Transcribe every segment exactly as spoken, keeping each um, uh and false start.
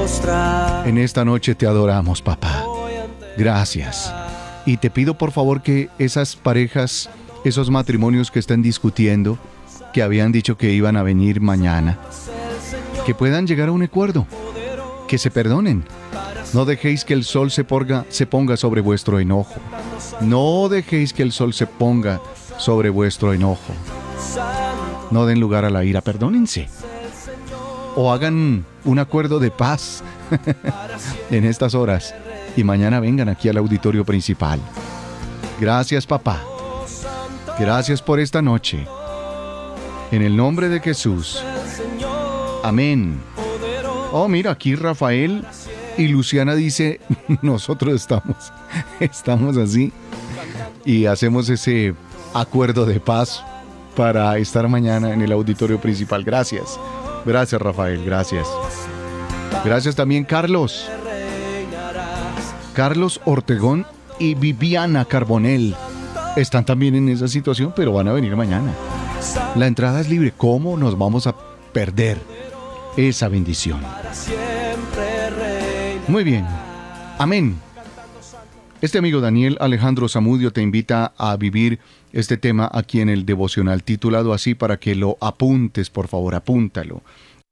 En esta noche te adoramos, papá. Gracias. Y te pido por favor que esas parejas, esos matrimonios que están discutiendo, que habían dicho que iban a venir mañana, que puedan llegar a un acuerdo, que se perdonen. No dejéis que el sol se ponga, se ponga sobre vuestro enojo. No dejéis que el sol se ponga sobre vuestro enojo. No den lugar a la ira, perdónense. O hagan un acuerdo de paz en estas horas y mañana vengan aquí al auditorio principal. Gracias, papá. Gracias por esta noche. En el nombre de Jesús. Amén. Oh, mira, aquí Rafael y Luciana dice, nosotros estamos, estamos así y hacemos ese acuerdo de paz para estar mañana en el auditorio principal. Gracias. Gracias, Rafael. Gracias. Gracias también, Carlos. Carlos Ortegón y Viviana Carbonell están también en esa situación, pero van a venir mañana. La entrada es libre. ¿Cómo nos vamos a perder esa bendición? Muy bien. Amén. Este amigo Daniel Alejandro Zamudio te invita a vivir este tema aquí en el devocional, titulado así, para que lo apuntes, por favor, apúntalo.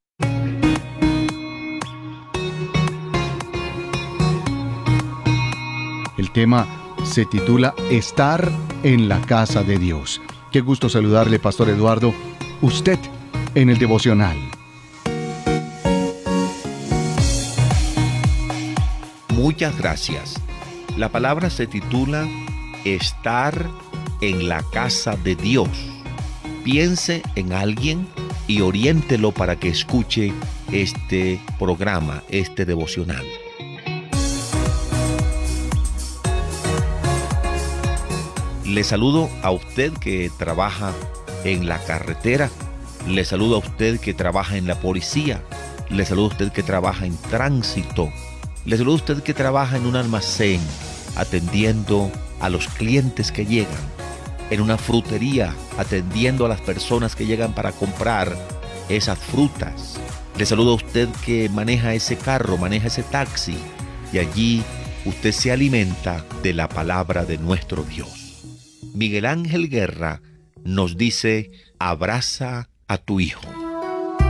El tema se titula Estar en la casa de Dios. Qué gusto saludarle, Pastor Eduardo. Usted en el devocional. Muchas gracias. La palabra se titula Estar en la casa de Dios. Piense en alguien y oriéntelo para que escuche este programa, este devocional. Le saludo a usted que trabaja en la carretera. Le saludo a usted que trabaja en la policía. Le saludo a usted que trabaja en tránsito. Le saludo a usted que trabaja en un almacén, atendiendo a los clientes que llegan, en una frutería, atendiendo a las personas que llegan para comprar esas frutas. Le saludo a usted que maneja ese carro, maneja ese taxi, y allí usted se alimenta de la palabra de nuestro Dios. Miguel Ángel Guerra nos dice, abraza a tu hijo.